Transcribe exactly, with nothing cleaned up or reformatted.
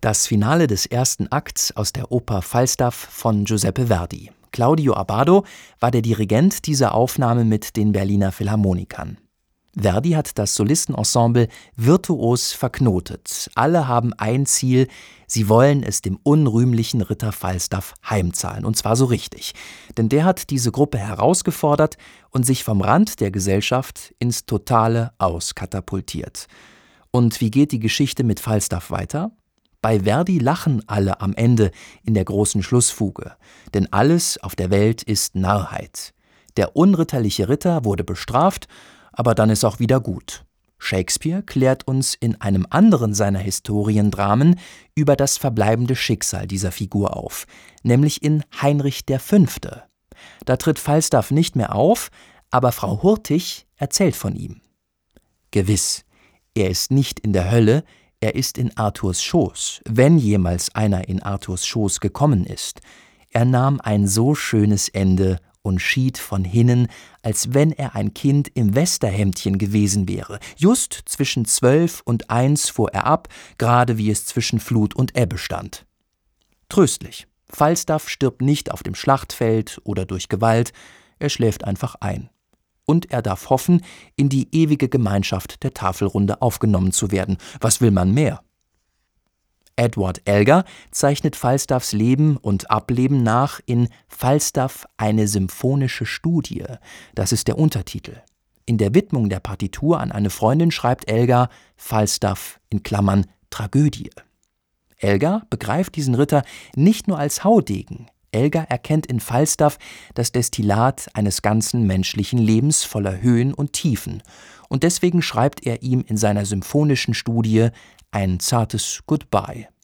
Das Finale des ersten Akts aus der Oper Falstaff von Giuseppe Verdi. Claudio Abbado war der Dirigent dieser Aufnahme mit den Berliner Philharmonikern. Verdi hat das Solistenensemble virtuos verknotet. Alle haben ein Ziel: sie wollen es dem unrühmlichen Ritter Falstaff heimzahlen, und zwar so richtig. Denn der hat diese Gruppe herausgefordert und sich vom Rand der Gesellschaft ins Totale auskatapultiert. Und wie geht die Geschichte mit Falstaff weiter? Bei Verdi lachen alle am Ende in der großen Schlussfuge, denn alles auf der Welt ist Narrheit. Der unritterliche Ritter wurde bestraft, aber dann ist auch wieder gut. Shakespeare klärt uns in einem anderen seiner Historiendramen über das verbleibende Schicksal dieser Figur auf, nämlich in Heinrich der Fünfte. Da tritt Falstaff nicht mehr auf, aber Frau Hurtig erzählt von ihm. Gewiss, er ist nicht in der Hölle, er ist in Arthurs Schoß, wenn jemals einer in Arthurs Schoß gekommen ist. Er nahm ein so schönes Ende und schied von hinnen, als wenn er ein Kind im Westerhemdchen gewesen wäre. Just zwischen zwölf und eins fuhr er ab, gerade wie es zwischen Flut und Ebbe stand. Tröstlich, Falstaff stirbt nicht auf dem Schlachtfeld oder durch Gewalt, er schläft einfach ein. Und er darf hoffen, in die ewige Gemeinschaft der Tafelrunde aufgenommen zu werden. Was will man mehr? Edward Elgar zeichnet Falstaffs Leben und Ableben nach in »Falstaff, eine symphonische Studie«. Das ist der Untertitel. In der Widmung der Partitur an eine Freundin schreibt Elgar Falstaff in Klammern Tragödie. Elgar begreift diesen Ritter nicht nur als Haudegen. Elgar erkennt in Falstaff das Destillat eines ganzen menschlichen Lebens voller Höhen und Tiefen. Und deswegen schreibt er ihm in seiner symphonischen Studie ein zartes Goodbye.